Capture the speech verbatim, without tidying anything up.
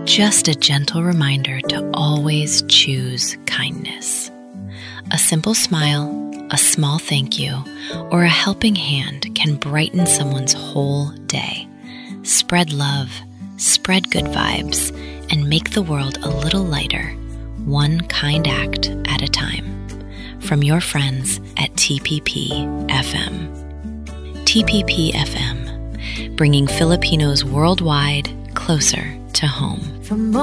Just a gentle reminder to always choose kindness. A simple smile, a small thank you, or a helping hand can brighten someone's whole day. Spread love, spread good vibes, and make the world a little lighter, one kind act at a time. From your friends at T P P F M. T P P F M, bringing Filipinos worldwide closer to home. For more